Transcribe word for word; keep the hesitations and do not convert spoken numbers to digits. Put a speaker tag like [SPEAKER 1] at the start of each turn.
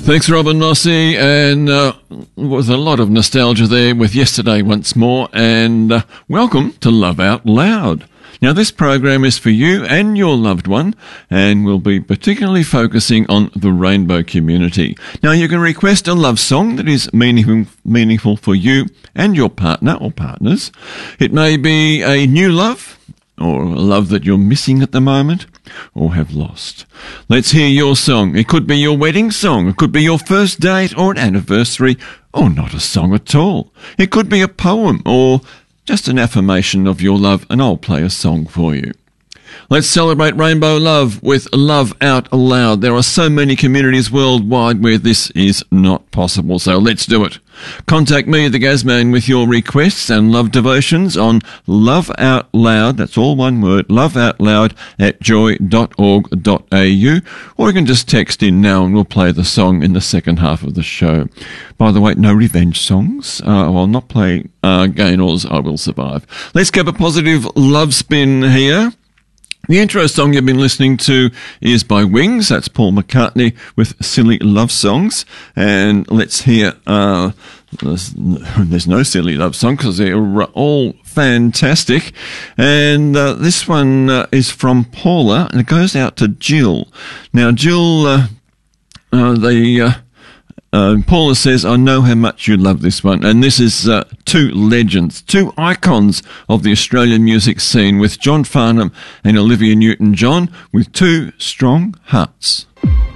[SPEAKER 1] Thanks, Robin Mossy, and uh, with a lot of nostalgia there with Yesterday once more, and uh, welcome to Love Out Loud. Now, this program is for you and your loved one, and we'll be particularly focusing on the rainbow community. Now, you can request a love song that is meaningful, meaningful for you and your partner or partners. It may be a new love, or a love that you're missing at the moment, or have lost. Let's hear your song. It could be your wedding song, it could be your first date or an anniversary, or not a song at all. It could be a poem or just an affirmation of your love, and I'll play a song for you. Let's celebrate rainbow love with Love Out Loud. There are so many communities worldwide where this is not possible, so let's do it. Contact me, the Gazman, with your requests and love devotions on Love Out Loud, that's all one word, loveoutloud at joy dot org dot a u, or you can just text in now and we'll play the song in the second half of the show. By the way, no revenge songs. Uh, I'll not play uh, Gaynor's I Will Survive. Let's give a positive love spin here. The intro song you've been listening to is by Wings. That's Paul McCartney with Silly Love Songs. And let's hear, uh, there's, there's no silly love song because they're all fantastic. And uh, this one uh, is from Paula, and it goes out to Jill. Now, Jill, uh, uh, the... Uh, Uh, Paula says, I know how much you love this one. And this is uh, two legends, two icons of the Australian music scene with John Farnham and Olivia Newton-John with Two Strong Hearts.